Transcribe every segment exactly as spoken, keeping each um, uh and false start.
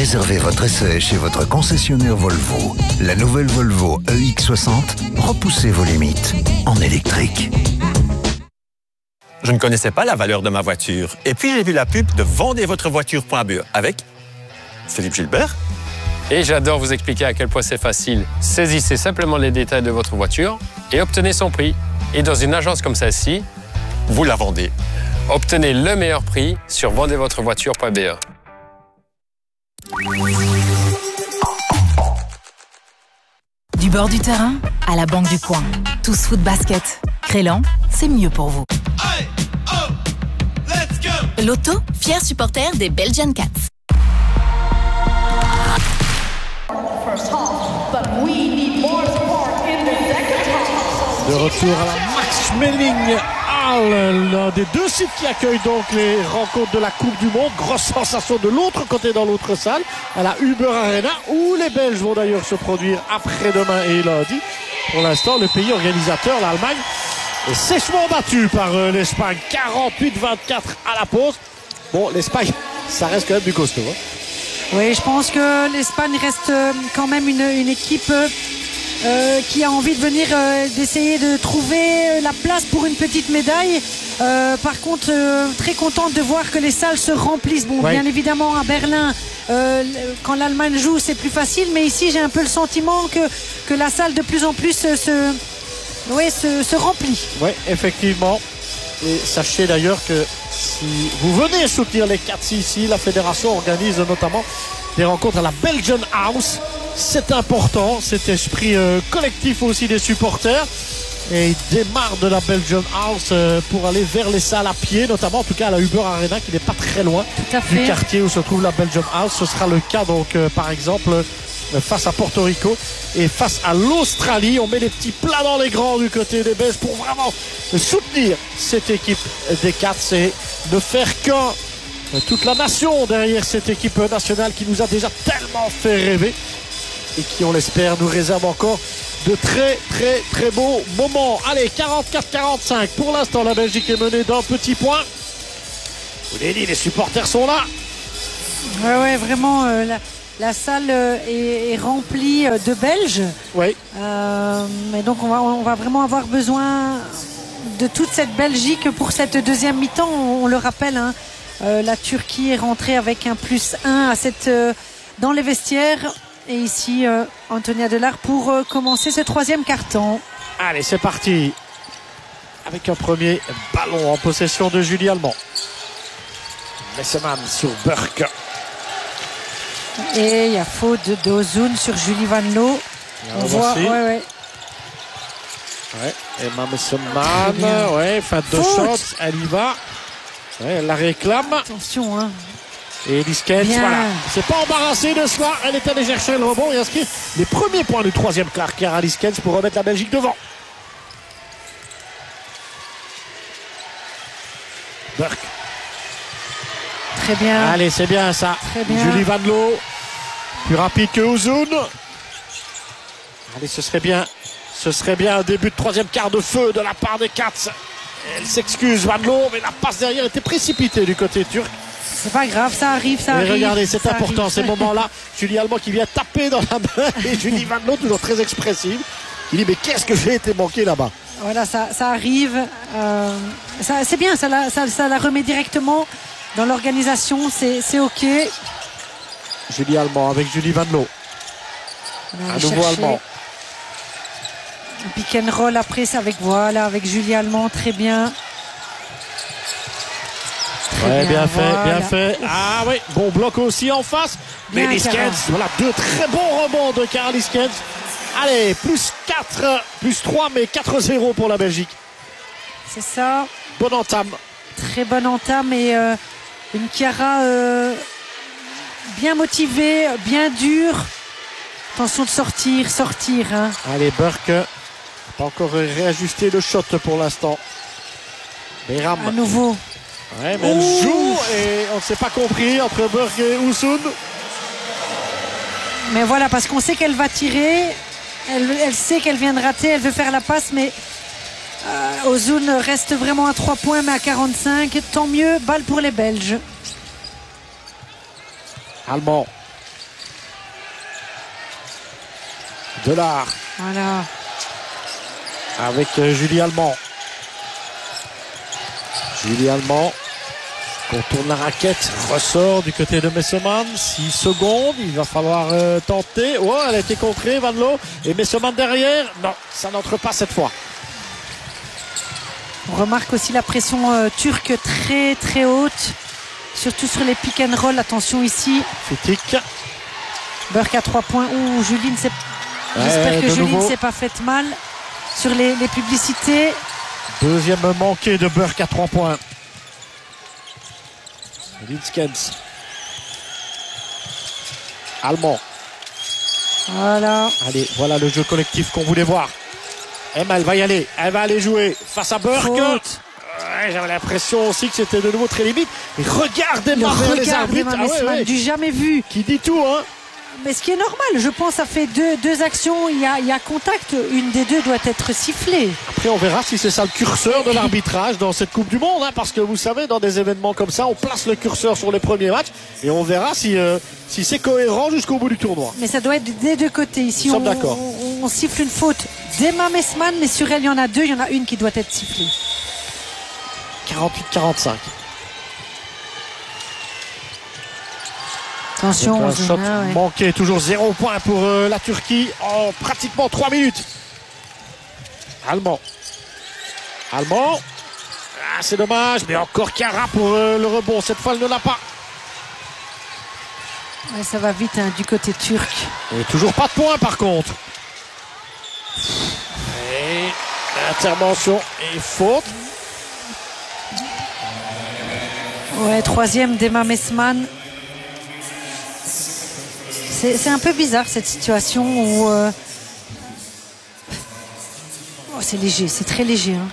Réservez votre essai chez votre concessionnaire Volvo. La nouvelle Volvo E X soixante, repoussez vos limites en électrique. Je ne connaissais pas la valeur de ma voiture. Et puis j'ai vu la pub de vendez votre voiture point B E avec Philippe Gilbert. Et j'adore vous expliquer à quel point c'est facile. Saisissez simplement les détails de votre voiture et obtenez son prix. Et dans une agence comme celle-ci, Vous la vendez. obtenez le meilleur prix sur vendez votre voiture point B E. Du bord du terrain à la banque du coin. Tous foot basket. Crélan, c'est mieux pour vous. Lotto, fier supporter des Belgian Cats. De retour à la Max Schmeling Hall, l'un des deux sites qui accueille donc les rencontres de la Coupe du Monde. Grosse sensation de l'autre côté dans l'autre salle, à la Uber Arena, où les Belges vont d'ailleurs se produire après-demain et lundi. Pour l'instant, le pays organisateur, l'Allemagne, est sèchement battu par euh, l'Espagne, quarante-huit vingt-quatre à la pause. Bon, l'Espagne, ça reste quand même du costaud. Hein. Oui, je pense que l'Espagne reste euh, quand même une, une équipe euh, euh, qui a envie de venir, euh, d'essayer de trouver la place pour une petite médaille. Euh, par contre, euh, très contente de voir que les salles se remplissent. Bon, ouais. Bien évidemment, à Berlin, euh, quand l'Allemagne joue, c'est plus facile. Mais ici, j'ai un peu le sentiment que, que la salle de plus en plus se... se Oui, se, se remplit. Oui, effectivement. Et sachez d'ailleurs que si vous venez soutenir les Cats ici, la fédération organise notamment des rencontres à la Belgian House. C'est important, cet esprit euh, collectif aussi des supporters. Et il démarre de la Belgian House euh, pour aller vers les salles à pied, notamment en tout cas à la Uber Arena qui n'est pas très loin du quartier où se trouve la Belgian House. Ce sera le cas donc euh, par exemple face à Porto Rico et face à l'Australie. On met les petits plats dans les grands du côté des Belges pour vraiment soutenir cette équipe des Cats et ne faire qu'un. Toute la nation derrière cette équipe nationale qui nous a déjà tellement fait rêver et qui, on l'espère, nous réserve encore de très très très beaux moments. Allez, quarante-quatre quarante-cinq. Pour l'instant, la Belgique est menée d'un petit point. Vous l'avez dit, les supporters sont là. Ouais, ouais, vraiment, euh, la, la salle euh, est, est remplie de Belges. Oui. Euh, et donc, on va, on va vraiment avoir besoin de toute cette Belgique pour cette deuxième mi-temps. On, on le rappelle, hein, euh, la Turquie est rentrée avec un plus un à cette, euh, dans les vestiaires. Et ici, euh, Antonia Delard pour euh, commencer ce troisième quart-temps. Allez, c'est parti. Avec un premier ballon en possession de Julie Allemand. Messeman sur Burke. Et il y a faute de Ozun sur Julie Van Loo. On voit, ouais, ouais. Ouais, Emma Messeman, ouais, fin de shot, elle y va. Ouais, elle la réclame. Attention, hein. Et Liskens, voilà. C'est pas embarrassé de cela. Elle est allée chercher le rebond et inscrire les premiers points du troisième quart. Chiara Liskens pour remettre la Belgique devant. Burke. Très bien. Allez, c'est bien ça. Très bien. Julie Van Loo. Plus rapide que Ozun. Allez, ce serait bien. Ce serait bien un début de troisième quart de feu de la part des Cats. Elle s'excuse, Van Loo, mais la passe derrière était précipitée du côté turc. C'est pas grave, ça arrive, ça mais arrive. Regardez, c'est important arrive. ces moments-là. Julie Allemand qui vient taper dans la main et Julie Van Loo, toujours très expressive, qui dit mais qu'est-ce que j'ai été manqué là-bas. Voilà, ça, ça arrive. Euh, ça, c'est bien, ça la, ça, ça la remet directement dans l'organisation. C'est, c'est OK. Julie Allemand avec Julie Van Loo. Un nouveau Allemand. Un pick and roll après, c'est avec, voilà, avec Julie Allemand, très bien. Très ouais, bien, bien fait, voilà. bien fait. Ah oui, bon bloc aussi en face. Mais Liskens, voilà, deux très bons rebonds de Chiara Liskens. Allez, plus quatre, plus trois, mais quatre zéro pour la Belgique. C'est ça. Bonne entame. Très bonne entame et euh, une Chiara euh, bien motivée, bien dure. Attention de sortir, sortir. Hein. Allez, Burke. Pas encore réajusté le shot pour l'instant. Beiram. À nouveau. Ouais, mais elle Ouh. joue et on ne s'est pas compris entre Burke et Ozun. Mais voilà, parce qu'on sait qu'elle va tirer. Elle, elle sait qu'elle vient de rater, elle veut faire la passe, mais euh, Ozun reste vraiment à trois points, mais à quarante-cinq. Tant mieux, balle pour les Belges. Allemand. Delard. Voilà. Avec euh, Julie Allemand. Julie Allemand contourne la raquette, ressort du côté de Messeman. six secondes, il va falloir euh, tenter. Oh, elle a été contrée, Van Loo. Et Messeman derrière. Non, ça n'entre pas cette fois. On remarque aussi la pression euh, turque très très haute. Surtout sur les pick and roll. Attention ici. Fitik. Burke à trois points. Ouh, Julie ne s'est Ouais, J'espère que de Julie ne nouveau. s'est pas faite mal sur les, les publicités. Deuxième manqué de Burke à trois points. Linskens. Allemand. Voilà. Allez, voilà le jeu collectif qu'on voulait voir. Emma, elle va y aller. Elle va aller jouer face à Burke. Faute. Ouais, j'avais l'impression aussi que c'était de nouveau très limite. Mais regardez Le Emma vers les regard arbitres. d'Emma Ah ouais, Messman, ouais. du jamais vu. Qui dit tout, hein. Mais ce qui est normal, je pense, ça fait deux, deux actions. Il y, a, il y a contact. Une des deux doit être sifflée. Après, on verra si c'est ça le curseur de l'arbitrage dans cette Coupe du Monde. Hein, parce que vous savez, dans des événements comme ça, on place le curseur sur les premiers matchs. Et on verra si, euh, si c'est cohérent jusqu'au bout du tournoi. Mais ça doit être des deux côtés. Ici, Nous sommes on, d'accord. on, on siffle une faute d'Emma Messman, mais sur elle, il y en a deux. Il y en a une qui doit être sifflée. quarante-huit quarante-cinq. Attention, Donc, un Zena, shot ouais. manqué, toujours zéro point pour euh, la Turquie en pratiquement trois minutes. Allemand. Allemand. Ah, c'est dommage, mais encore Cara pour euh, le rebond. Cette fois, elle ne l'a pas. Ouais, ça va vite hein, du côté turc. Et toujours pas de point par contre. Et intervention et faute. Ouais, troisième d'Emma Messman. C'est c'est un peu bizarre cette situation où euh... oh, c'est léger, c'est très léger. Hein.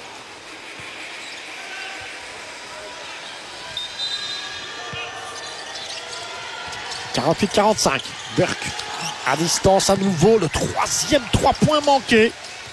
quarante-huit quarante-cinq. Burke à distance à nouveau. Le troisième trois points manqué.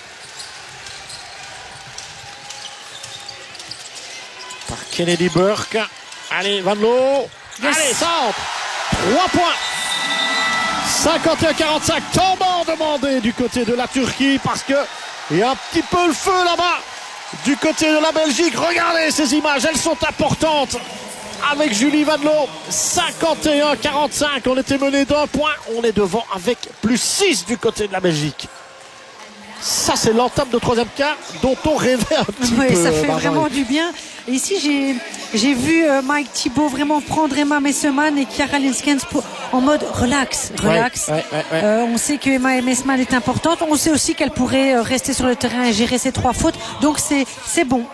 Par Kennedy Burke. Allez, Van Loo. Yes. Allez, centre. trois points. cinquante et un quarante-cinq. Temps mort demandé du côté de la Turquie parce que il y a un petit peu le feu là-bas du côté de la Belgique. Regardez ces images, elles sont importantes. Avec Julie Van Loo, cinquante et un quarante-cinq. On était mené d'un point. On est devant avec plus six du côté de la Belgique. Ça, c'est l'entame de troisième quart dont on rêvait un petit Oui, peu. ça fait Marjorie. vraiment du bien. Et ici, j'ai j'ai vu euh, Mike Thibault vraiment prendre Emma Messman et Chiara Linskens pour- en mode relax, relax. Ouais, ouais, ouais, ouais. Euh, on sait que Emma Messman est importante. On sait aussi qu'elle pourrait euh, rester sur le terrain et gérer ses trois fautes. Donc c'est c'est bon.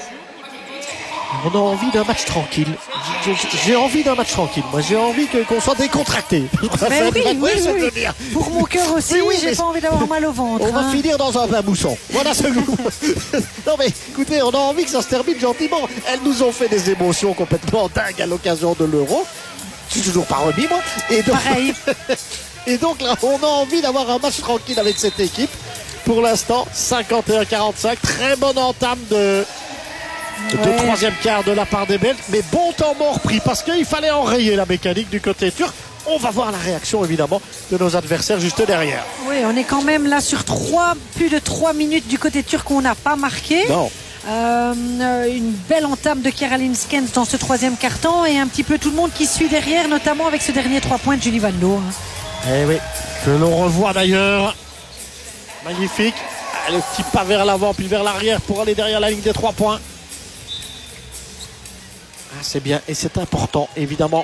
On a envie d'un match tranquille. J'ai- j'ai- J'ai envie d'un match tranquille. Moi, j'ai envie que- qu'on soit décontracté. Mais oui, oui, c'est oui. de dire. Pour mon cœur aussi, Oui, oui, j'ai mais- pas envie d'avoir mal au ventre. On va hein. finir dans un bain mousson. Voilà ce goût. Non mais écoutez, on a envie que ça se termine gentiment. Elles nous ont fait des émotions complètement dingues à l'occasion de l'Euro. Je suis toujours pas remis moi. Et donc, Pareil. et donc là, on a envie d'avoir un match tranquille avec cette équipe. Pour l'instant, cinquante et un quarante-cinq. Très bonne entame de, de Ouais. troisième quart de la part des Belges. Mais bon temps mort pris parce qu'il fallait enrayer la mécanique du côté turc. On va voir la réaction évidemment de nos adversaires juste derrière. Oui, on est quand même là sur trois, plus de trois minutes du côté turc où on n'a pas marqué. Non. Euh, une belle entame de Chiara Linskens dans ce troisième quart-temps et un petit peu tout le monde qui suit derrière, notamment avec ce dernier trois points de Julie Van Loo. hein. Eh oui, que l'on revoit d'ailleurs. Magnifique. Ah, le petit pas vers l'avant puis vers l'arrière pour aller derrière la ligne des trois points. Ah, c'est bien et c'est important évidemment.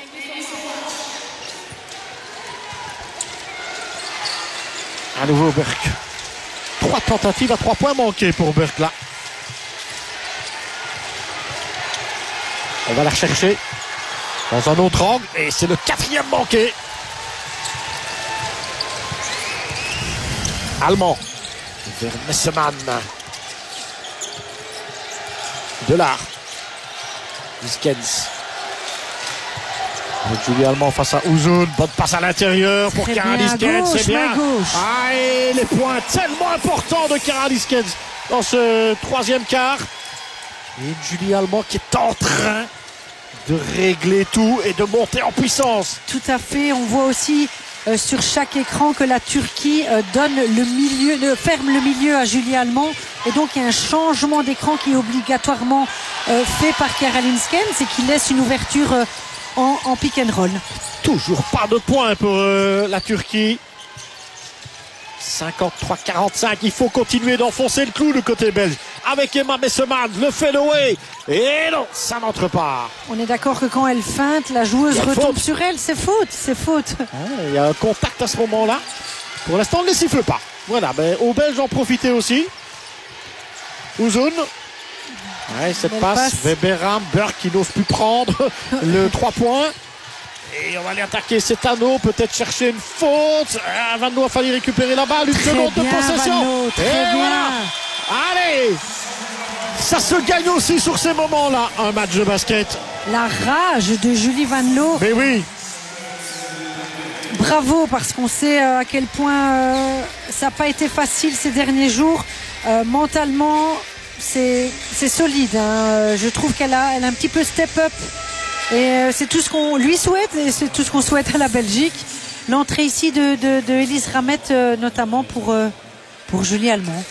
À nouveau Burke. Trois tentatives à trois points manqués pour Burke là. On va la rechercher dans un autre angle et c'est le quatrième manqué. Allemand vers Messeman. Delard. Linskens. Julie Allemand face à Uzun. Bonne passe à l'intérieur pour Très Chiara bien, Linskens. gauche, C'est bien. main gauche. Ah, et les points tellement importants de Chiara Linskens dans ce troisième quart. Et une Julie Allemand qui est en train de régler tout et de monter en puissance. Tout à fait. On voit aussi euh, sur chaque écran que la Turquie euh, donne le milieu, le, ferme le milieu à Julie Allemand. Et donc il y a un changement d'écran qui est obligatoirement euh, fait par Caroline Skens et qui laisse une ouverture euh, en, en pick and roll. Toujours pas de points pour euh, la Turquie. cinquante-trois quarante-cinq, il faut continuer d'enfoncer le clou du côté belge avec Emma Besseman, le fadeaway, et non, ça n'entre pas. On est d'accord que quand elle feinte, la joueuse retombe sur elle, c'est faute, c'est faute. Ah, il y a un contact à ce moment-là. Pour l'instant, on ne les siffle pas. Voilà, ben, aux Belges en profiter aussi. Ouzoun. Ouais, cette passe, passe. Weberam, Burke qui n'ose plus prendre le trois points. Et on va aller attaquer cet anneau, peut-être chercher une faute. Ah, Van Loo a fallu récupérer la balle, une très seconde bien, de possession. Van Loo, très et bien. voilà. Allez, ça se gagne aussi sur ces moments-là, un match de basket. La rage de Julie Van Loo. Mais oui. Bravo, parce qu'on sait à quel point euh, ça n'a pas été facile ces derniers jours. Euh, mentalement, c'est solide. Hein. Je trouve qu'elle a, elle a un petit peu step up. Et euh, c'est tout ce qu'on lui souhaite et c'est tout ce qu'on souhaite à la Belgique. L'entrée ici de, de, de Elise Ramette, euh, notamment pour, euh, pour Julie Allemand.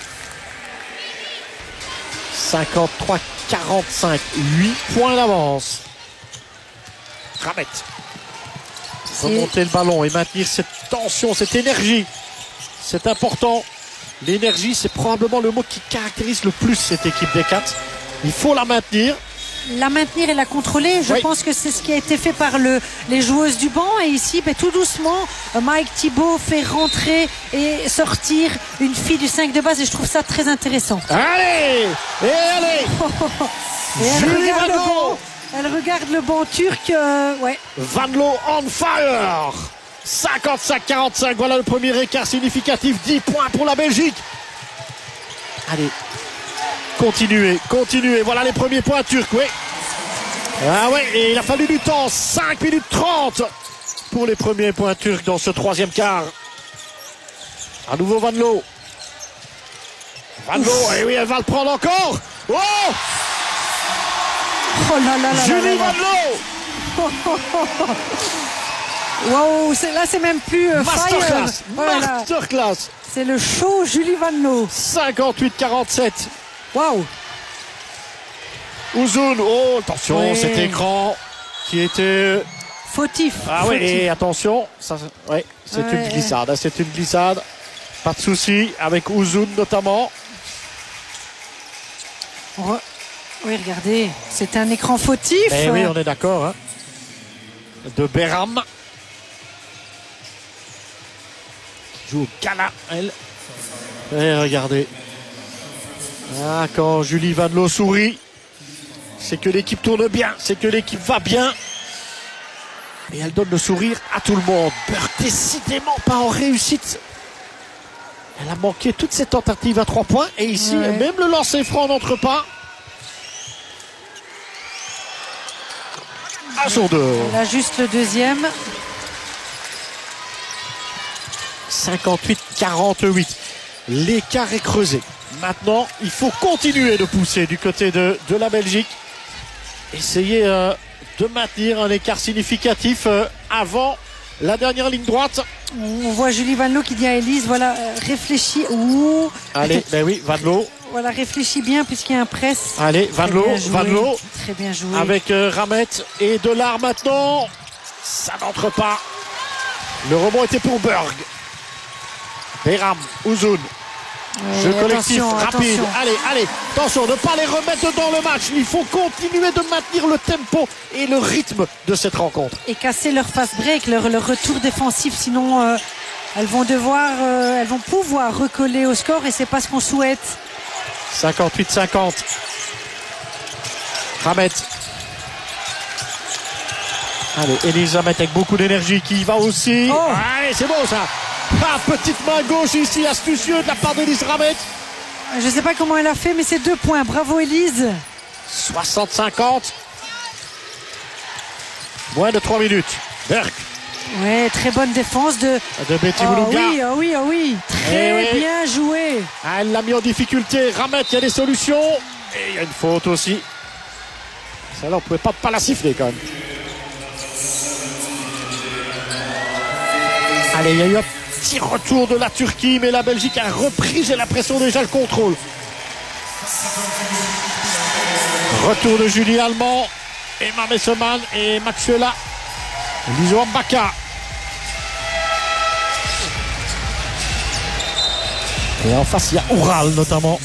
cinquante-trois quarante-cinq, huit points d'avance. Ramette. Remonter le ballon et maintenir cette tension, cette énergie. C'est important. L'énergie, c'est probablement le mot qui caractérise le plus cette équipe des quatre. Il faut la maintenir. La maintenir et la contrôler, je oui. pense que c'est ce qui a été fait par le, les joueuses du banc. Et ici, ben, tout doucement, Mike Thibault fait rentrer et sortir une fille du cinq de base. Et je trouve ça très intéressant. Allez, et allez et elle, regarde le banc, elle regarde le banc turc. Euh, ouais. Van Loo on fire. cinquante-cinq quarante-cinq, voilà le premier écart significatif. dix points pour la Belgique. Allez. Continuez, continuez. Voilà les premiers points turcs, oui. Ah ouais, et il a fallu du temps. cinq minutes trente pour les premiers points turcs dans ce troisième quart. À nouveau Van Loo. Van Loo, et oui, elle va le prendre encore. Oh, oh là là là Julie là là. Van Loo. Wow, là c'est même plus euh, Masterclass. fire. Voilà. Masterclass. C'est le show Julie Van Loo. cinquante-huit quarante-sept. Waouh! Ouzoun, oh attention, oui. Cet écran qui était fautif. Ah oui, et attention, ça, ouais, c'est ouais. une glissade, c'est une glissade. Pas de souci avec Ouzoun notamment. Re... Oui, regardez, c'est un écran fautif. Mais oui, on est d'accord. Hein. De Beram. Qui joue au Ghana, elle. Et regardez. Ah, quand Julie Van Loo sourit, c'est que l'équipe tourne bien, c'est que l'équipe va bien. Et elle donne le sourire à tout le monde. Burke, décidément pas en réussite. Elle a manqué toutes ses tentatives à trois points. Et ici, ouais. même le lancer franc n'entre pas. Un sur deux. Elle a juste le deuxième. cinquante-huit quarante-huit. L'écart est creusé. Maintenant, il faut continuer de pousser du côté de, de la Belgique. Essayer euh, de maintenir un écart significatif euh, avant la dernière ligne droite. On voit Julie Van Loo qui dit à Elise, voilà, euh, réfléchis. Ouh. Allez, ben oui, Van Loo. Voilà, réfléchis bien puisqu'il y a un press. Allez, Van Loo, Van Loo. Très bien joué. Avec euh, Ramette et Delard maintenant. Ça n'entre pas. Le rebond était pour Berg. Beram, Ouzoun. Oui, Jeu collectif attention, rapide. Attention. Allez, allez, attention, ne pas les remettre dans le match. Il faut continuer de maintenir le tempo et le rythme de cette rencontre. Et casser leur fast break, leur, leur retour défensif. Sinon, euh, elles vont devoir, euh, elles vont pouvoir recoller au score et c'est pas ce qu'on souhaite. cinquante-huit cinquante. Ramette. Allez, Elise Ramette avec beaucoup d'énergie qui y va aussi. Oh. Allez, c'est bon ça. Ah, petite main gauche ici, astucieux de la part d'Elise Ramette. Je ne sais pas comment elle a fait, mais c'est deux points. Bravo Elise. soixante cinquante. Moins de trois minutes. Berk. Ouais, très bonne défense de, de Betty oh, Moulunga. Oui, oh oui, oh oui. Très oui. bien joué. Ah, elle l'a mis en difficulté. Ramette, il y a des solutions. Et il y a une faute aussi. Celle-là, on ne pouvait pas, pas la siffler quand même. Allez, il y a eu un petit retour de la Turquie, mais la Belgique a repris, j'ai l'impression, déjà le contrôle. Retour de Julie Allemand, Emma Messemann et Maxwella Lizo Mbaka. Et en face, il y a Oural notamment.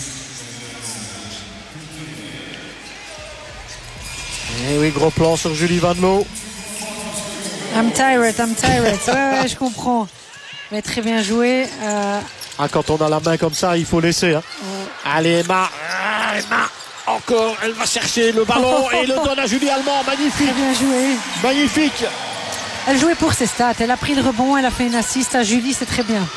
Et oui, gros plan sur Julie Van Loo. I'm tired, I'm tired. Ouais, ouais, je comprends. Mais très bien joué. Euh... Ah, quand on a la main comme ça, il faut laisser. Hein. Ouais. Allez, Emma. Ah, Emma. Encore, elle va chercher le ballon et le donne à Julie Allemand. Magnifique. Très bien joué. Magnifique. Elle jouait pour ses stats. Elle a pris le rebond, elle a fait une assist à Julie, c'est très bien.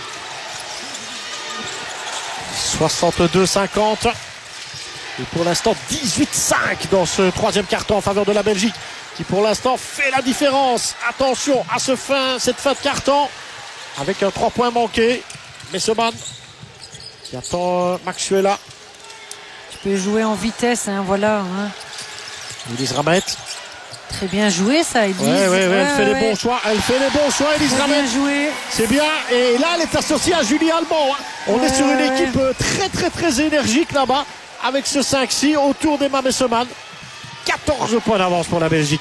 soixante-deux cinquante. Et pour l'instant, dix-huit cinq dans ce troisième carton en faveur de la Belgique, qui pour l'instant fait la différence. Attention à ce fin, cette fin de carton, avec un trois points manqué. Messemann qui attend Maxwella. Tu peux jouer en vitesse, hein, voilà. Hein. Elise Ramet. Très bien joué ça, Elise. Ouais, ouais, ouais, elle ouais, fait ouais. les bons choix. Elle fait les bons choix, Elise Ramet. Bien joué. C'est bien. Et là, elle est associée à Julie Allemand. Hein. On ouais, est sur une ouais. équipe très, très, très énergique là-bas. Avec ce cinq six autour d'Emma Messemann. quatorze points d'avance pour la Belgique.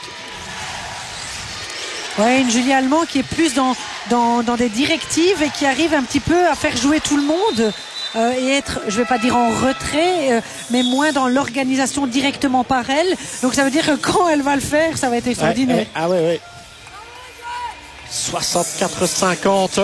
Ouais, une Julie Allemand qui est plus dans, dans, dans des directives et qui arrive un petit peu à faire jouer tout le monde. Euh, et être, je ne vais pas dire en retrait, euh, mais moins dans l'organisation directement par elle. Donc ça veut dire que quand elle va le faire, ça va être extraordinaire. Ouais, ouais, ah ouais, ouais. soixante-quatre cinquante.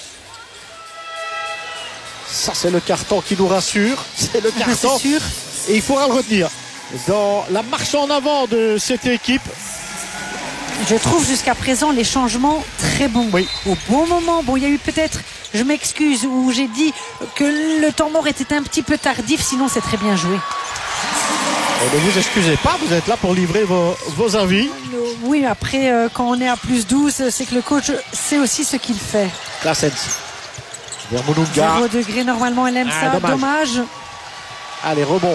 Ça, c'est le carton qui nous rassure. C'est le carton. C'est sûr. Et il faudra le retenir. Dans la marche en avant de cette équipe. Je trouve jusqu'à présent les changements très bons. Oui. Au bon moment. Bon, il y a eu peut-être, je m'excuse, où j'ai dit que le temps mort était un petit peu tardif. Sinon, c'est très bien joué. Ne vous excusez pas, vous êtes là pour livrer vos, vos avis. Oui, après, euh, quand on est à plus douze, c'est que le coach sait aussi ce qu'il fait. Classens. Vermoulunga. zéro degré, normalement, elle aime Ah, ça. dommage. Dommage. Allez, rebond.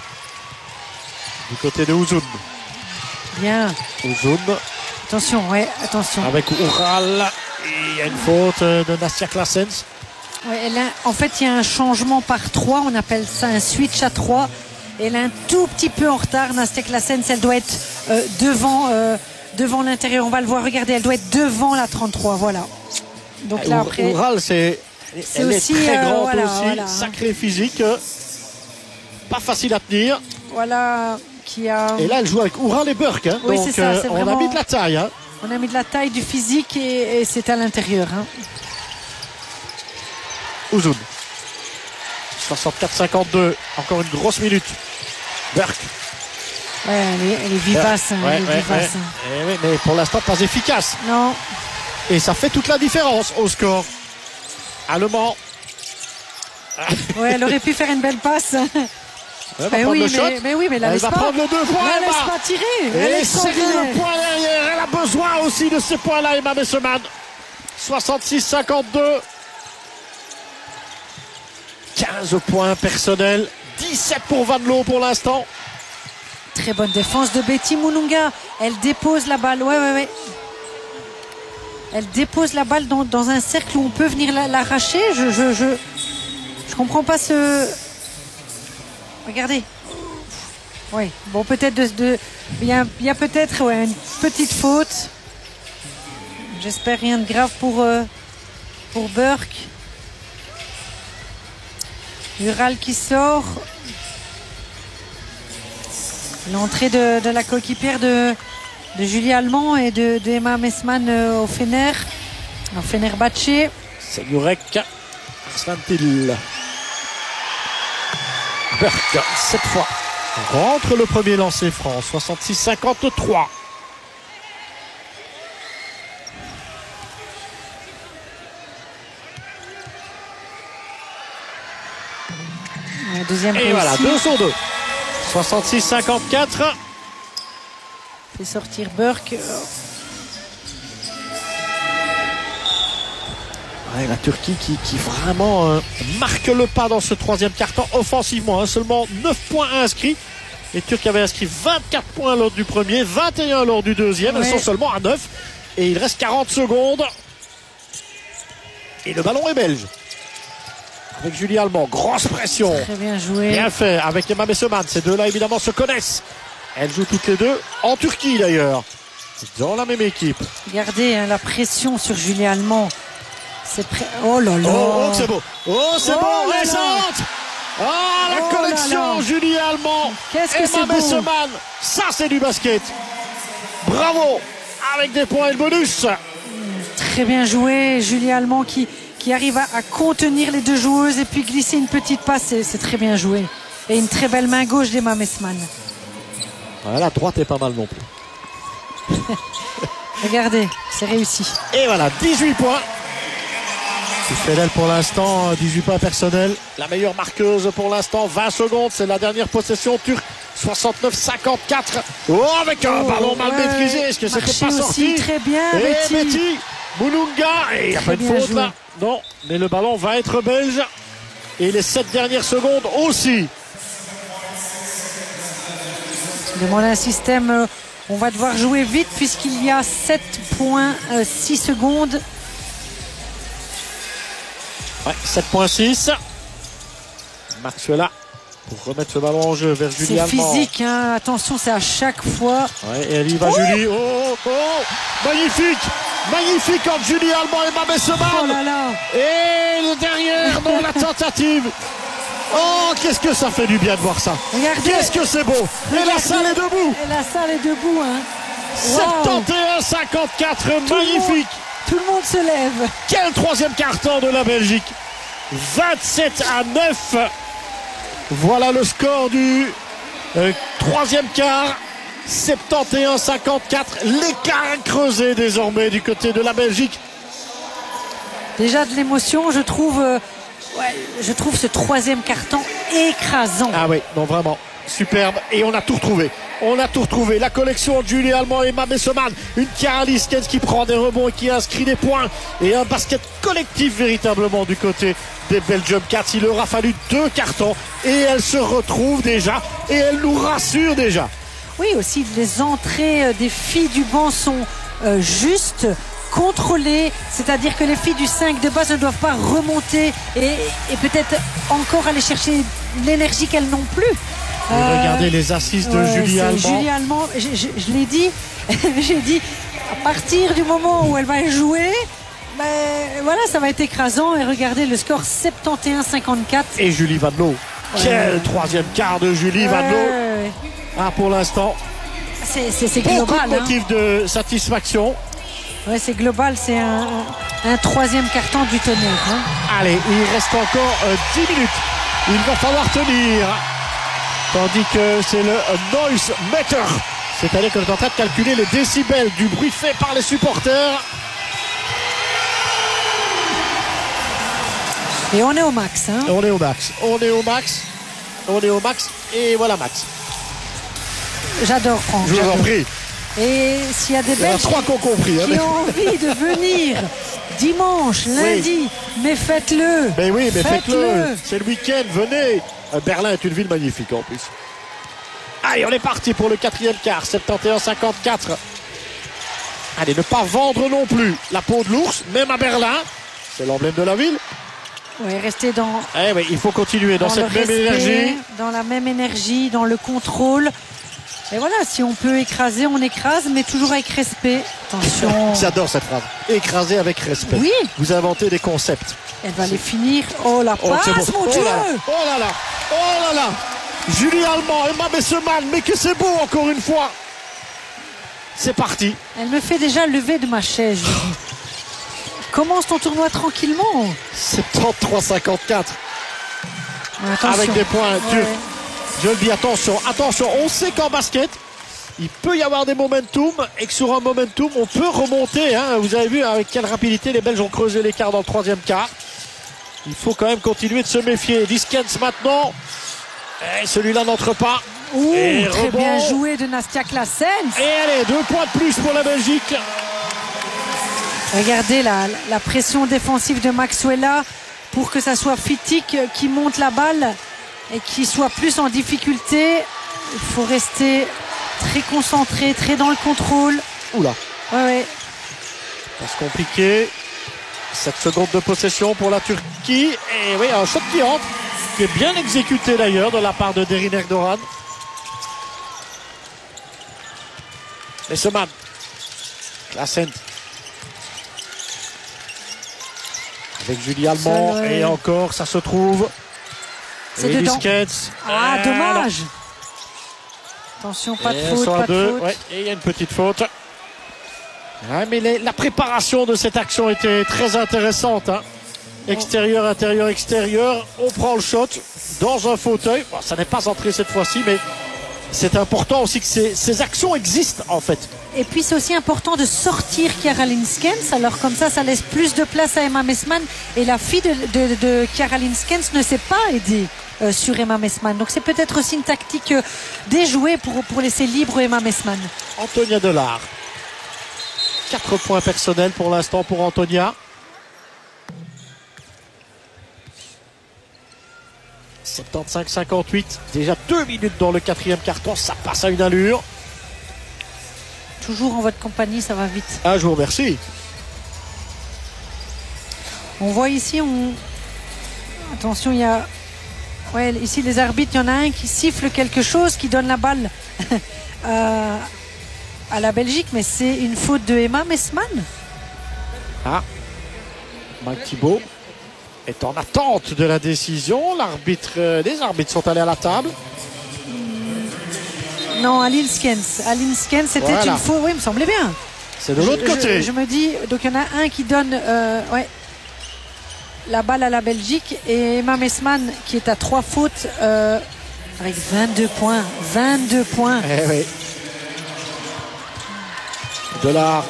Du côté de Ouzoun. Bien. Ouzoun. Attention, ouais, attention. Avec Oural. Et il y a une faute de Nastia Classens. Ouais, elle a, en fait, il y a un changement par trois. On appelle ça un switch à trois. Elle est un tout petit peu en retard. Nastia Classens, elle doit être euh, devant, euh, devant l'intérieur. On va le voir. Regardez, elle doit être devant la trente-trois. Voilà. Donc là, après. Oural, c'est. C'est Elle aussi, est très euh, grande voilà, aussi. voilà. Sacré physique. Pas facile à tenir. Voilà. Qui a... Et là, elle joue avec Oural et Burke. Hein. Oui, donc, c'est ça, euh, c'est on vraiment... a mis de la taille. Hein. On a mis de la taille, du physique et, et c'est à l'intérieur. Hein. Ouzoun. soixante-quatre cinquante-deux. Encore une grosse minute. Burke. Ouais, elle est, elle est vivace. Hein, Ouais, elle est ouais, vivace ouais. hein. Eh oui, mais pour l'instant, pas efficace. Non. Et ça fait toute la différence au score. Allemand. Ouais, elle aurait pu faire une belle passe. Elle va mais, prendre oui, le shot. mais, mais oui, mais la Elle laisse va pas. prendre le deux points. La laisse Emma. pas tirer. Et Elle est serrer extraordinaire. le point derrière. Elle a besoin aussi de ces points-là, Emma Messemann. soixante-six cinquante-deux. quinze points personnels. dix-sept pour Van Loo pour l'instant. Très bonne défense de Betty Mulunga. Elle dépose la balle. Ouais, ouais, ouais. Elle dépose la balle dans, dans un cercle où on peut venir la- l'arracher. Je, je, je, je comprends pas ce. Regardez. Oui. Bon, peut-être de, de, il y a, il y a peut-être ouais, une petite faute. J'espère rien de grave pour euh, pour Burke. Ural qui sort. L'entrée de, de la coéquipière de, de Julie Allemand et de, de Emma Messemann euh, au Fener. Au Fenerbahçe. C'est Jurek Arslantil. Burke, cette fois, rentre le premier lancé franc. soixante-six cinquante-trois. La deuxième Et voilà, réussie. deux sur deux. soixante-six cinquante-quatre. Fait sortir Burke. Ouais, la Turquie qui, qui vraiment euh, marque le pas dans ce troisième quart-temps offensivement. Hein, seulement neuf points inscrits. Les Turcs avaient inscrit vingt-quatre points lors du premier, vingt et un lors du deuxième. Ouais. Elles sont seulement à neuf. Et il reste quarante secondes. Et le ballon est belge. Avec Julie Allemand, grosse pression. Très bien joué. Bien fait avec Emma Besseman. Ces deux-là, évidemment, se connaissent. Elles jouent toutes les deux en Turquie, d'ailleurs. Dans la même équipe. Regardez hein, la pression sur Julie Allemand. C'est prêt. Oh là là. Oh, oh c'est beau. Oh, c'est Oh beau. là Et ça là. rentre. Ah, la Oh là connexion, là. Julie Allemand. Qu'est-ce que c'est Emma beau. Besseman. Ça, c'est du basket. Bravo. Avec des points et le bonus. Très bien joué. Julie Allemand qui, qui arrive à, à contenir les deux joueuses et puis glisser une petite passe. C'est, c'est très bien joué. Et une très belle main gauche d'Emma Besseman. Voilà, la droite est pas mal non plus. Regardez, c'est réussi. Et voilà, dix-huit points. C'est fait d'elle pour l'instant, dix-huit points personnels. La meilleure marqueuse pour l'instant, vingt secondes. C'est la dernière possession turque, soixante-neuf cinquante-quatre. Oh, avec un Oh, ballon mal ouais. maîtrisé. Est-ce que c'était Marché pas sorti? aussi, très bien, Et Betty. Betty, Moulunga. Et il n'y a Très pas de bien faute joué. là. Non, mais le ballon va être belge. Et les sept dernières secondes aussi. Demande un système. euh, On va devoir jouer vite puisqu'il y a sept points six secondes. Ouais, sept virgule six. Maxwella pour remettre ce ballon en jeu vers Julie C'est Allemand. physique, hein. Attention, c'est à chaque fois. Ouais, et elle y va, Oh Julie. Oh, oh, oh, magnifique, magnifique entre Julie Allemand et Emma Besseman. Oh là là. Et le derrière, non, la tentative. Oh, qu'est-ce que ça fait du bien de voir ça. Regardez. Qu'est-ce que c'est beau. Et la Regardez. salle est debout. Et la salle est debout. Hein. Wow. soixante et un cinquante-quatre, magnifique. Tout le monde se lève. Quel troisième carton de la Belgique. vingt-sept à neuf. Voilà le score du euh, troisième quart. soixante et un cinquante-quatre. L'écart est creusé désormais du côté de la Belgique. Déjà de l'émotion, je trouve. euh, ouais, je trouve ce troisième carton écrasant. Ah oui, non vraiment. Superbe. Et on a tout retrouvé. On a tout retrouvé. La collection de Julie Allemand et Emma Besseman. Une Chiara Liskens qui prend des rebonds et qui inscrit des points. Et un basket collectif véritablement du côté des Belgium Cats. Il leur a fallu deux cartons. Et elles se retrouvent déjà. Et elles nous rassurent déjà. Oui, aussi les entrées euh, des filles du banc sont euh, justes, contrôlées. C'est-à-dire que les filles du cinq de base ne doivent pas remonter et, et peut-être encore aller chercher l'énergie qu'elles n'ont plus. Et Euh, regardez les assists de Ouais, Julie c'est Allemand. Julie Allemand, je, je- je l'ai dit, j'ai dit, à partir du moment où elle va jouer, ben, voilà, ça va être écrasant. Et regardez le score soixante et un cinquante-quatre. Et Julie Vanloo. Quel troisième quart de Julie Vanloo. Ouais, Ah, pour l'instant, c'est c'est- c'est beaucoup global. de hein. motifs de satisfaction. Ouais, c'est global, c'est un, un troisième carton du tonnerre. hein. Allez, il reste encore euh, dix minutes. Il va falloir tenir. Tandis que c'est le euh, noise meter. C'est-à-dire qu'on est en train de calculer les décibels du bruit fait par les supporters. Et on est au max. hein. On est au max. On est au max. On est au max. Et voilà Max. J'adore Franck. Je vous en j'adore. prie. Et s'il y a des Il y en a Belges trois qui ont compris. hein, qui mais- ont envie de venir dimanche, lundi, mais faites-le. Mais oui, mais faites-le. Faites-le. C'est le week-end, venez. Euh, Berlin est une ville magnifique en plus. Allez, on est parti pour le quatrième quart, soixante et un cinquante-quatre. Allez, ne pas vendre non plus la peau de l'ours, même à Berlin. C'est l'emblème de la ville. Ouais, restez dans, Eh oui, il faut continuer dans, dans cette le même respect, énergie. dans la même énergie, dans le contrôle. Et voilà, si on peut écraser, on écrase, mais toujours avec respect. Attention. J'adore cette phrase. Écraser avec respect. Oui. Vous inventez des concepts. Elle va les finir. Oh la Oh, c'est passe, bon. mon Oh Dieu. là là. Oh là là. Oh là là. Julie Allemand, Emma Besseman, mais que c'est beau encore une fois. C'est parti. Elle me fait déjà lever de ma chaise. je dis. Commence ton tournoi tranquillement. soixante-treize cinquante-quatre. Attention. Avec des points Ouais. turcs. Je le dis, attention, attention. On sait qu'en basket, il peut y avoir des momentum et que sur un momentum, on peut remonter. Hein. Vous avez vu avec quelle rapidité les Belges ont creusé l'écart dans le troisième quart. Il faut quand même continuer de se méfier. Liskens maintenant. Et celui-là n'entre pas. Ouh, Et très rebond. bien joué de Nastia Claessens. Et allez, deux points de plus pour la Belgique. Regardez la, la pression défensive de Maxwella pour que ça soit Fittic qui monte la balle et qui soit plus en difficulté. Il faut rester très concentré, très dans le contrôle. Oula, Ouais, ouais. passe compliqué. sept secondes de possession pour la Turquie. Et oui, un shot qui entre, qui est bien exécuté d'ailleurs de la part de Derin Erdogan. Messeman. Klassen. Avec Julie Allemand. Seul, ouais. Et encore, ça se trouve. C'est Elise dedans. Ketz. Ah, Euh, dommage. Attention, pas de Et faute, elles sont à pas de deux. faute. Ouais, et il y a une petite faute. Ouais, mais les- la préparation de cette action était très intéressante. Hein. Extérieur, intérieur, extérieur. On prend le shot dans un fauteuil. Bon, ça n'est pas entré cette fois-ci, mais c'est important aussi que ces, ces actions existent en fait. Et puis c'est aussi important de sortir Caroline Skens. Alors comme ça, ça laisse plus de place à Emma Messman. Et la fille de, de, de Caroline Skens ne s'est pas aidée euh, sur Emma Messman. Donc c'est peut-être aussi une tactique euh, déjouée pour, pour laisser libre Emma Messman. Antonia Delard. quatre points personnels pour l'instant pour Antonia. soixante-quinze cinquante-huit. Déjà deux minutes dans le quatrième carton. Ça passe à une allure. Toujours en votre compagnie, ça va vite. Ah, je vous remercie. On voit ici, on... attention, il y a... Ouais, ici les arbitres, il y en a un qui siffle quelque chose, qui donne la balle à... à la Belgique, mais c'est une faute de Emma Messman. Ah, Mike Thibault est en attente de la décision. L'arbitre, euh, les arbitres sont allés à la table. Non, Aline Skens. Aline Skens, c'était Voilà. une faute. Oui, il me semblait bien. C'est de l'autre Je- côté. Je, je me dis, donc il y en a un qui donne euh, ouais, la balle à la Belgique et Emma Messman qui est à trois fautes euh, avec vingt-deux points. vingt-deux points. Eh oui. Delard.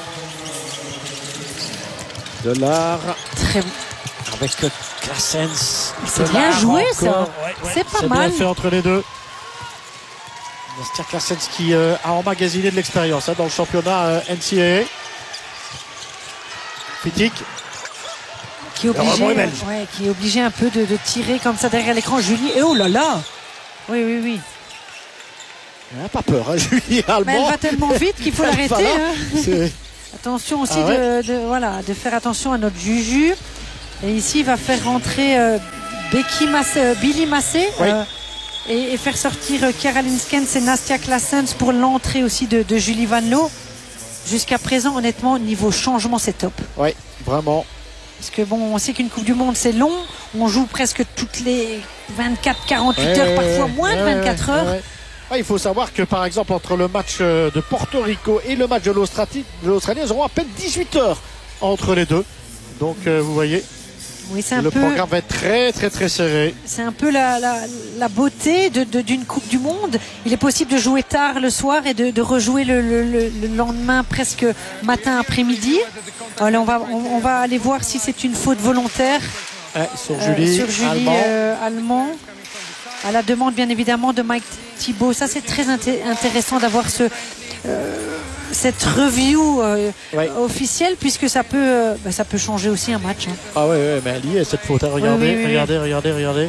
Delard Très... avec Klassens. C'est bien joué, ça. C'est pas C'est mal. bien fait entre les deux. Nastia Klassens qui euh, a emmagasiné de l'expérience hein, dans le championnat euh, N C A A. Pitik. Qui est Le obligé, rebond est belge. ouais, qui est obligé un peu de, de tirer comme ça derrière l'écran. Julie, et oh là là. Oui, oui, oui. Elle n'a pas peur, hein, Julie Allemand. Mais elle va tellement vite qu'il faut Elle l'arrêter. va là. hein. C'est- Attention aussi Ah ouais. de, de- voilà, de faire attention à notre Juju. Et ici, il va faire rentrer euh, Becky Massé, euh, Billy Massé Oui. euh, et, et faire sortir euh, Caroline Skens et Nastia Klassens pour l'entrée aussi de, de Julie Van Loo. Jusqu'à présent, honnêtement, niveau changement, c'est top. Oui, vraiment. Parce que bon, on sait qu'une Coupe du Monde, c'est long. On joue presque toutes les vingt-quatre à quarante-huit Ouais, heures, ouais, parfois ouais. moins de Ouais, vingt-quatre ouais, heures. ouais. Ouais, il faut savoir que par exemple entre le match euh, de Porto Rico et le match de l'Australie, de l'Australie, ils auront à peine dix-huit heures entre les deux. Donc euh, vous voyez, Oui, c'est un le peu. programme va être très très très serré. C'est un peu la, la, la beauté de, de- d'une Coupe du Monde. Il est possible de jouer tard le soir et de, de rejouer le, le- le- le lendemain presque matin après-midi. Alors on va, on, on va aller voir si c'est une faute volontaire Ouais, sur euh, Julie, sur Julie Allemand. euh, Allemand. À la demande bien évidemment de Mike Thibault. Ça c'est très inté- intéressant d'avoir ce, euh, cette review euh, Ouais. officielle puisque ça peut, euh, bah, ça peut changer aussi un match. hein. Ah ouais, ouais, mais elle y est cette faute. hein. Regardez, Oui, oui, oui, regardez, regardez, regardez.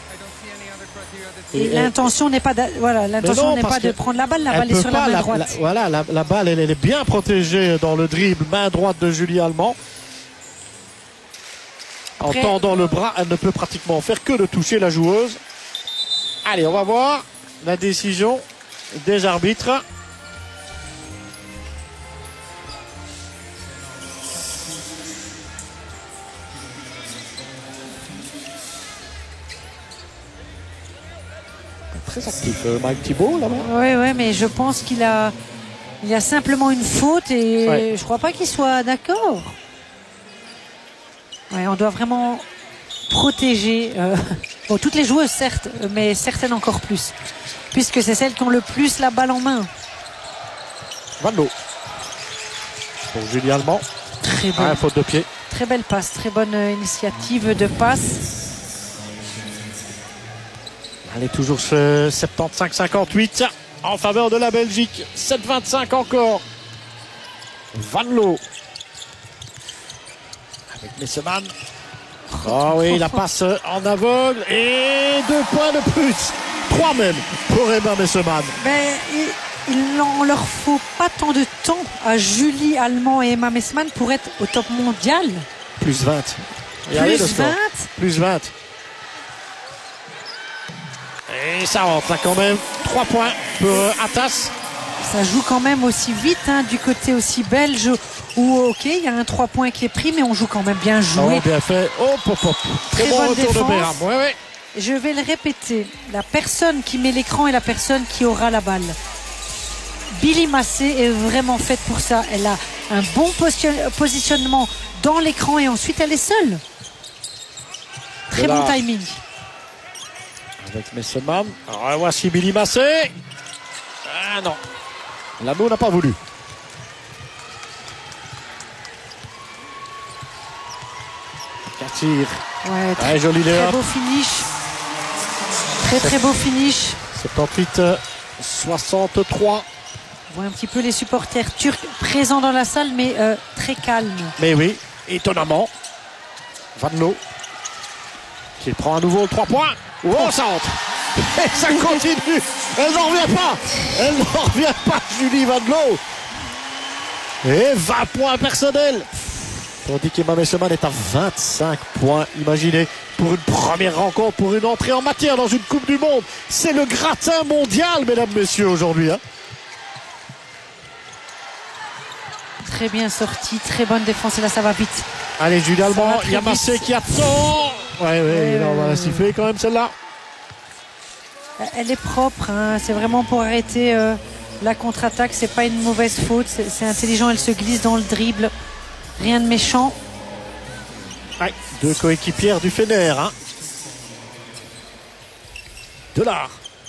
Et Et- l'intention n'est pas, d'a- voilà, l'intention non, n'est parce pas de que prendre la balle. La elle balle est peut sur la pas, main la- droite. la- voilà, la, la balle, elle, elle est bien protégée dans le dribble, main droite de Julie Allemand. Après- En tendant le bras, elle ne peut pratiquement faire que de toucher la joueuse. Allez, on va voir la décision des arbitres. Très actif, euh, Mike Thibault, là-bas. Oui, ouais, mais je pense qu'il a, il a simplement une faute et Ouais. je crois pas qu'il soit d'accord. Ouais, on doit vraiment protéger euh, bon, toutes les joueuses, certes, mais certaines encore plus, puisque c'est celles qui ont le plus la balle en main. Van Loo. Pour Julie Allemand. Très Ah, belle, faute de pied. très belle passe, très bonne euh, initiative de passe. Allez, toujours ce soixante-quinze cinquante-huit en faveur de la Belgique. sept vingt-cinq encore. Van Loo. Avec Messeman. Oh oui, la passe en aveugle. Et deux points de plus. Trois même pour Emma Messeman. Mais il, il n'en leur faut pas tant de temps à Julie Allemand et Emma Messman pour être au top mondial. plus vingt. Regardez Plus le score. vingt. Plus vingt. Et ça rentre là quand même. trois points pour euh, Atas. Ça joue quand même aussi vite hein, du côté aussi belge où ok il y a un trois points qui est pris mais on joue quand même bien joué. Oh, bien fait. Oh, pop, pop. Très, Très bon bonne retour défense. de Béram. Ouais, ouais. Je vais le répéter, la personne qui met l'écran est la personne qui aura la balle. Billy Massé est vraiment faite pour ça. Elle a un bon position- positionnement dans l'écran et ensuite elle est seule. Très Voilà. bon timing. Avec Messeman. Alors voici Billy Massé. Ah non. L'anneau n'a pas voulu. Katir. Ouais, très, Ouais, joli très Léa. beau finish. Très très beau finish. soixante-dix-huit soixante-trois. On voit un petit peu les supporters turcs présents dans la salle mais euh, très calmes. Mais oui, étonnamment. Van Loo qui prend à nouveau le trois points. Oh, ça entre. Et ça continue. Elle n'en revient pas. Elle n'en revient pas, Julie Van Loo. Et vingt points personnels. Tandis qu'Emma Messeman est à vingt-cinq points. Imaginez, pour une première rencontre, pour une entrée en matière dans une Coupe du Monde. C'est le gratin mondial, mesdames, messieurs, aujourd'hui. Hein. Très bien sorti, très bonne défense et là ça va vite. Allez, Julie va Allemand, très il y a Massé vite. qui attend. Ouais, ouais, Ouais, là, on va ouais, la ouais. siffler quand même celle-là. Elle est propre, hein. C'est vraiment pour arrêter euh, la contre-attaque, c'est pas une mauvaise faute, c'est c'est intelligent, elle se glisse dans le dribble, rien de méchant. Ouais, deux coéquipières du Fener. Hein. Delard.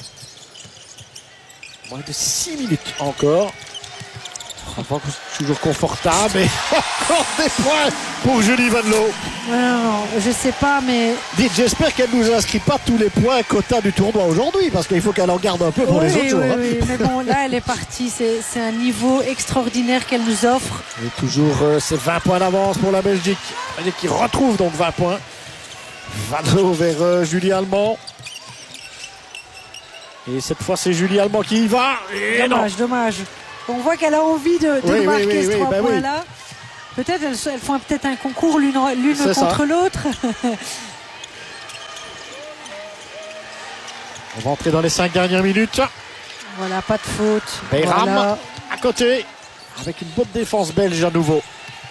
Moins de six minutes encore. Pas toujours confortable et encore des points pour Julie Van Loo. Non, non, non, je sais pas, mais Dites, j'espère qu'elle ne nous inscrit pas tous les points quota du tournoi aujourd'hui parce qu'il faut qu'elle en garde un peu pour oui, les autres oui, jours. hein. oui, mais bon, là elle est partie, c'est c'est un niveau extraordinaire qu'elle nous offre. Et toujours euh, c'est vingt points d'avance pour la Belgique. La Belgique qui retrouve donc vingt points. Van Loo vers euh, Julie Allemand. Et cette fois c'est Julie Allemand qui y va. Et non. Dommage, dommage. On voit qu'elle a envie de, de Oui, oui, marquer oui, ce oui, trois bah oui. points-là. Peut-être elles, elles font peut-être un concours l'une l'une C'est ça. contre l'autre. On va entrer dans les cinq dernières minutes. Voilà, pas de faute. Bayram Voilà. à côté avec une bonne défense belge à nouveau.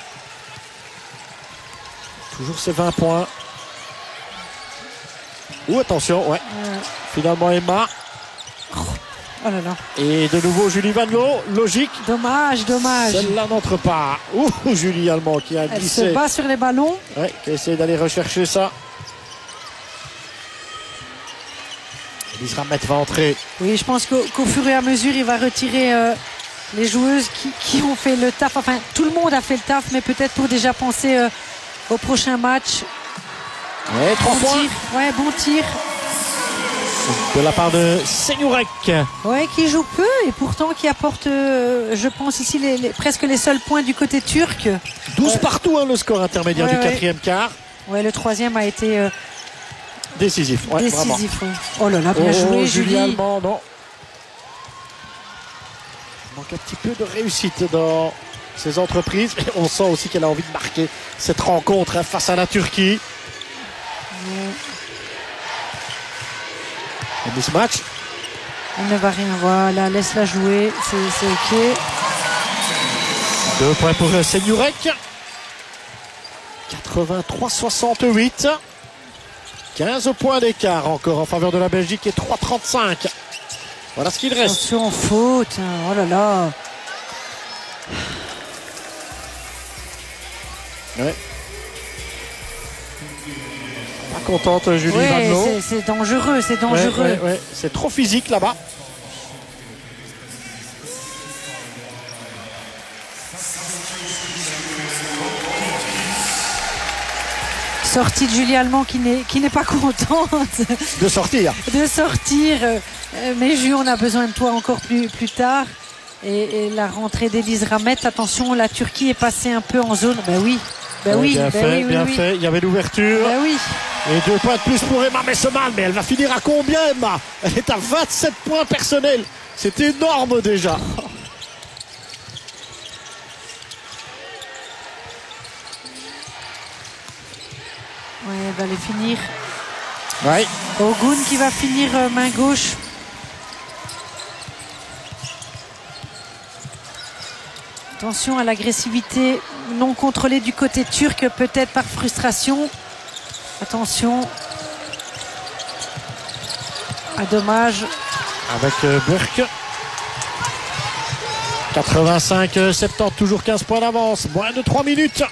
Toujours ces vingt points. Ouh, attention, ouais. Euh, Finalement Emma. oh là là. Et de nouveau Julie Van Loo. Logique. Dommage, dommage. Celle-là n'entre pas. Ouh, Julie Allemand qui a Elle glissé. se bat sur les ballons. Ouais, qui essaie d'aller rechercher ça. Elise Ramet va entrer. Oui, je pense qu'au qu'au fur et à mesure, il va retirer euh, les joueuses qui, qui ont fait le taf. Enfin, tout le monde a fait le taf, mais peut-être pour déjà penser euh, au prochain match. Ouais, trois Bon points tir. Ouais, bon tir. de la part de Senurek. Ouais, qui joue peu et pourtant qui apporte, euh, je pense ici, les, les- presque les seuls points du côté turc. douze partout, hein, le score intermédiaire Ouais, du ouais. quatrième quart. Ouais, le troisième a été euh, Décisif. Ouais, vraiment. décisif. Ouais. Oh là là, bien Oh, joué, Julie Julie. Allemand, non. Il manque un petit peu de réussite dans ces entreprises. Mais on sent aussi qu'elle a envie de marquer cette rencontre hein, face à la Turquie. Et ce match, Elle ne va rien, voilà, laisse-la jouer, c'est c'est ok. deux points pour Senurek. quatre-vingt-trois soixante-huit. quinze points d'écart encore en faveur de la Belgique et trois trente-cinq. Voilà ce qu'il reste. Attention en faute, hein, oh là là. Ouais. Pas contente Julie Ouais, Van Loo. c'est- c'est dangereux, c'est dangereux. Ouais, ouais, ouais. C'est trop physique là-bas. Sortie de Julie Allemand qui n'est qui n'est pas contente De sortir. de sortir. Euh, Mais Jules, on a besoin de toi encore plus, plus tard. Et, et la rentrée d'Elise Ramet, attention, la Turquie est passée un peu en zone. Ben oui, ben Ouais, oui, bien ben fait, oui, oui, bien oui. fait. Il y avait l'ouverture. Ben oui. Et deux points de plus pour Emma Messeman. Mais elle va finir à combien, Emma? Elle est à vingt-sept points personnels. C'est énorme déjà. Ouais, elle va les finir. Ouais. Ogun qui va finir euh, main gauche. Attention à l'agressivité non contrôlée du côté turc, peut-être par frustration. Attention. Ah, dommage. Avec euh, Burke. quatre-vingt-cinq soixante-dix, toujours quinze points d'avance. Moins de trois minutes.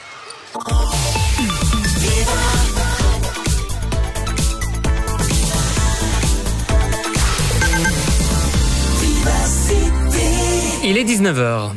Il est dix-neuf heures.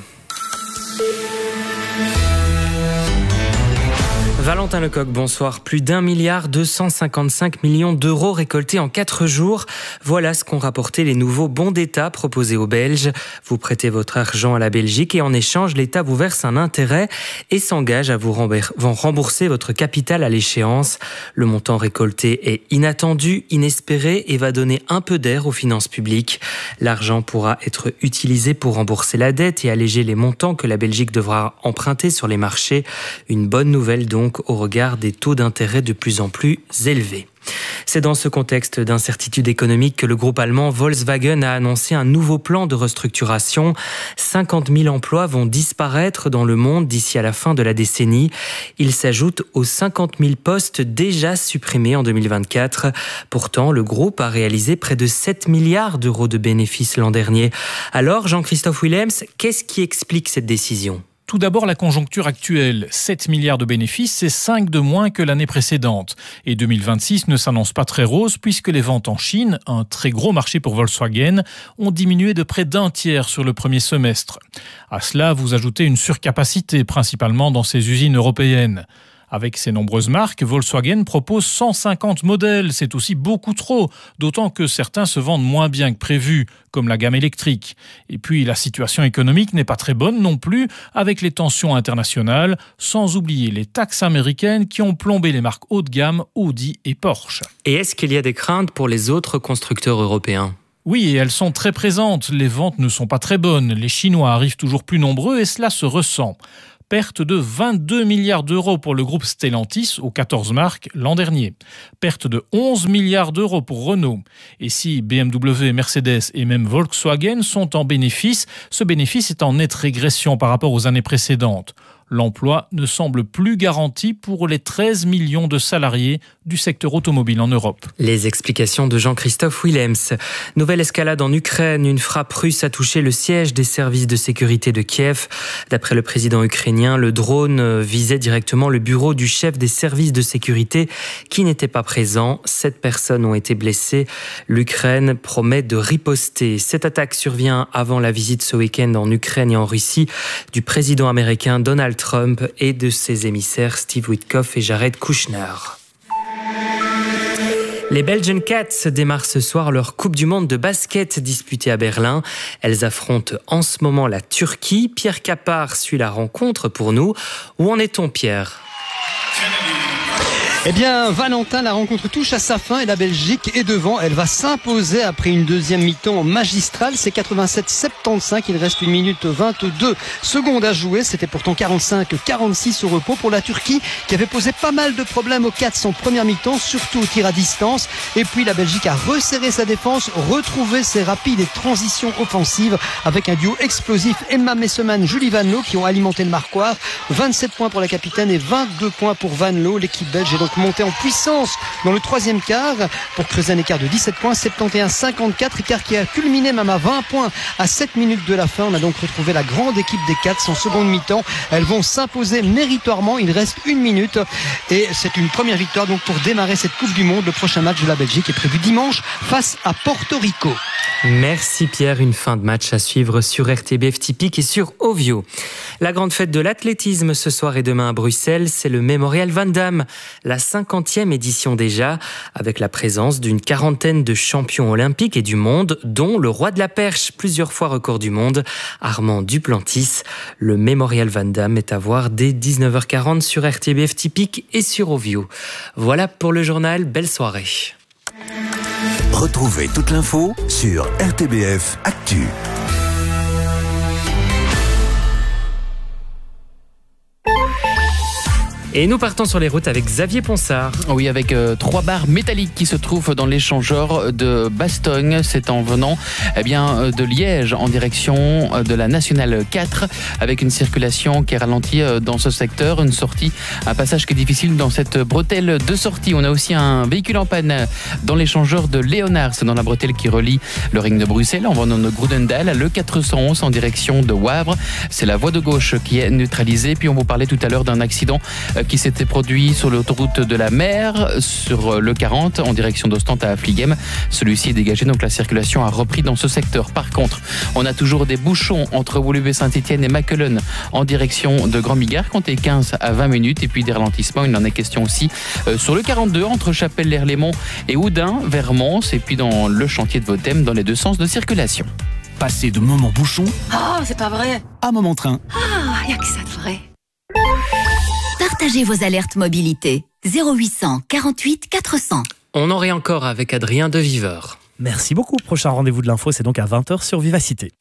Valentin Lecoq, bonsoir. Plus d'un milliard deux cent cinquante-cinq millions d'euros récoltés en quatre jours. Voilà ce qu'ont rapporté les nouveaux bons d'État proposés aux Belges. Vous prêtez votre argent à la Belgique et en échange, l'État vous verse un intérêt et s'engage à vous rembourser votre capital à l'échéance. Le montant récolté est inattendu, inespéré et va donner un peu d'air aux finances publiques. L'argent pourra être utilisé pour rembourser la dette et alléger les montants que la Belgique devra emprunter sur les marchés. Une bonne nouvelle donc au regard des taux d'intérêt de plus en plus élevés. C'est dans ce contexte d'incertitude économique que le groupe allemand Volkswagen a annoncé un nouveau plan de restructuration. cinquante mille emplois vont disparaître dans le monde d'ici à la fin de la décennie. Ils s'ajoutent aux cinquante mille postes déjà supprimés en deux mille vingt-quatre. Pourtant, le groupe a réalisé près de sept milliards d'euros de bénéfices l'an dernier. Alors, Jean-Christophe Willems, qu'est-ce qui explique cette décision ? Tout d'abord, la conjoncture actuelle. sept milliards de bénéfices, c'est cinq de moins que l'année précédente. Et deux mille vingt-six ne s'annonce pas très rose puisque les ventes en Chine, un très gros marché pour Volkswagen, ont diminué de près d'un tiers sur le premier semestre. À cela, vous ajoutez une surcapacité, principalement dans ces usines européennes. Avec ses nombreuses marques, Volkswagen propose cent cinquante modèles. C'est aussi beaucoup trop, d'autant que certains se vendent moins bien que prévu, comme la gamme électrique. Et puis, la situation économique n'est pas très bonne non plus, avec les tensions internationales, sans oublier les taxes américaines qui ont plombé les marques haut de gamme Audi et Porsche. Et est-ce qu'il y a des craintes pour les autres constructeurs européens ? Oui, et elles sont très présentes. Les ventes ne sont pas très bonnes. Les Chinois arrivent toujours plus nombreux et cela se ressent. Perte de vingt-deux milliards d'euros pour le groupe Stellantis aux quatorze marques l'an dernier. Perte de onze milliards d'euros pour Renault. Et si B M W, Mercedes et même Volkswagen sont en bénéfice, ce bénéfice est en nette régression par rapport aux années précédentes. L'emploi ne semble plus garanti pour les treize millions de salariés du secteur automobile en Europe. Les explications de Jean-Christophe Willems. Nouvelle escalade en Ukraine. Une frappe russe a touché le siège des services de sécurité de Kiev. D'après le président ukrainien, le drone visait directement le bureau du chef des services de sécurité qui n'était pas présent. Sept personnes ont été blessées. L'Ukraine promet de riposter. Cette attaque survient avant la visite ce week-end en Ukraine et en Russie du président américain Donald Trump et de ses émissaires Steve Witkoff et Jared Kushner. Les Belgian Cats démarrent ce soir leur Coupe du Monde de basket disputée à Berlin. Elles affrontent en ce moment la Turquie. Pierre Capard suit la rencontre pour nous. Où en est-on, Pierre ? Eh bien, Valentin, la rencontre touche à sa fin et la Belgique est devant. Elle va s'imposer après une deuxième mi-temps magistrale. C'est quatre-vingt-sept soixante-quinze. Il reste une minute vingt-deux secondes à jouer. C'était pourtant quarante-cinq quarante-six au repos pour la Turquie qui avait posé pas mal de problèmes aux Cats en première mi-temps, surtout au tir à distance. Et puis la Belgique a resserré sa défense, retrouvé ses rapides et transitions offensives avec un duo explosif Emma Messeman, Julie Van Loo qui ont alimenté le marquoir. vingt-sept points pour la capitaine et vingt-deux points pour Van Loo. L'équipe belge est donc montée en puissance dans le troisième quart pour creuser un écart de dix-sept points, soixante et onze cinquante-quatre, écart qui a culminé même à vingt points à sept minutes de la fin. On a donc retrouvé la grande équipe des Cats en seconde mi-temps. Elles vont s'imposer méritoirement. Il reste une minute et c'est une première victoire donc pour démarrer cette Coupe du Monde. Le prochain match de la Belgique est prévu dimanche face à Porto Rico. Merci Pierre, une fin de match à suivre sur R T B F Typique et sur Ovio. La grande fête de l'athlétisme ce soir et demain à Bruxelles, c'est le Mémorial Van Damme, la cinquantième édition déjà, avec la présence d'une quarantaine de champions olympiques et du monde, dont le roi de la perche, plusieurs fois record du monde, Armand Duplantis. Le Mémorial Van Damme est à voir dès dix-neuf heures quarante sur R T B F Typique et sur Ovio. Voilà pour le journal, belle soirée. Retrouvez toute l'info sur R T B F Actu. Et nous partons sur les routes avec Xavier Ponsard. Oui, avec euh, trois barres métalliques qui se trouvent dans l'échangeur de Bastogne. C'est en venant eh bien, de Liège en direction de la Nationale quatre, avec une circulation qui est ralentie dans ce secteur. Une sortie, un passage qui est difficile dans cette bretelle de sortie. On a aussi un véhicule en panne dans l'échangeur de Léonard. C'est dans la bretelle qui relie le ring de Bruxelles en venant de Groenendael. Le quatre cent onze en direction de Wavre. C'est la voie de gauche qui est neutralisée. Puis on vous parlait tout à l'heure d'un accident qui s'était produit sur l'autoroute de la mer, sur le quarante, en direction d'Ostende à Affligem. Celui-ci est dégagé, donc la circulation a repris dans ce secteur. Par contre, on a toujours des bouchons entre Woluwe-Saint-Étienne et Mackelen en direction de Grand-Migard, comptez quinze à vingt minutes, et puis des ralentissements, il en est question aussi euh, sur le quarante-deux, entre Chapelle-l'Erlémont et Oudin, vers Mons, et puis dans le chantier de Votem, dans les deux sens de circulation. Passer de moment bouchon Oh, c'est pas vrai. à moment train. Ah, y a que ça de vrai. Partagez vos alertes mobilité. zéro huit cent quarante-huit quatre cents. On en rit encore avec Adrien de Viveur. Merci beaucoup. Prochain rendez-vous de l'info, c'est donc à vingt heures sur Vivacité.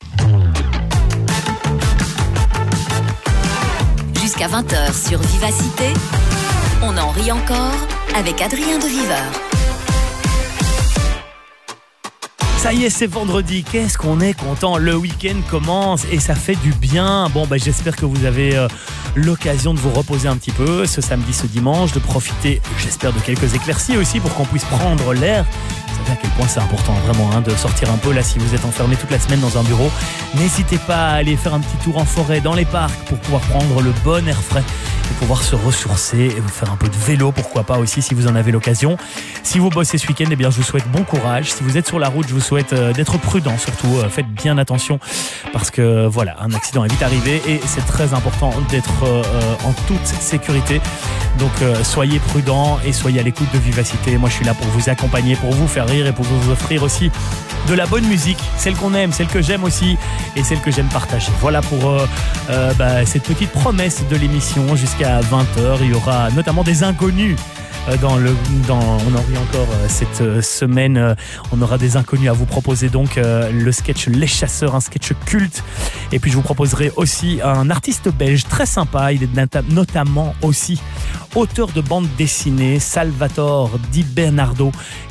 Jusqu'à vingt heures sur Vivacité, on en rit encore avec Adrien de Viveur. Ça y est, c'est vendredi. Qu'est-ce qu'on est content. Le week-end commence et ça fait du bien. Bon, bah, j'espère que vous avez euh, l'occasion de vous reposer un petit peu ce samedi, ce dimanche, de profiter, j'espère, de quelques éclaircies aussi pour qu'on puisse prendre l'air. Vous savez à quel point c'est important vraiment hein, de sortir un peu là si vous êtes enfermé toute la semaine dans un bureau. N'hésitez pas à aller faire un petit tour en forêt, dans les parcs pour pouvoir prendre le bon air frais et pouvoir se ressourcer et vous faire un peu de vélo, pourquoi pas aussi si vous en avez l'occasion. Si vous bossez ce week-end, eh bien je vous souhaite bon courage. Si vous êtes sur la route, je vous souhaite euh, d'être prudent surtout. Euh, faites bien attention parce que voilà, un accident est vite arrivé et c'est très important d'être euh, en toute sécurité. Donc euh, soyez prudents et soyez à l'écoute de Vivacité. Moi je suis là pour vous accompagner, pour vous faire rire et pour vous offrir aussi de la bonne musique, celle qu'on aime, celle que j'aime aussi et celle que j'aime partager. Voilà pour euh, euh, bah, cette petite promesse de l'émission. Jusqu'à vingt heures, il y aura notamment des inconnus. Dans le, dans, on en rit encore cette semaine. On aura des inconnus à vous proposer, donc le sketch Les Chasseurs, un sketch culte. Et puis je vous proposerai aussi un artiste belge très sympa. Il est notamment aussi auteur de bande dessinée, Salvatore Di Bernardo,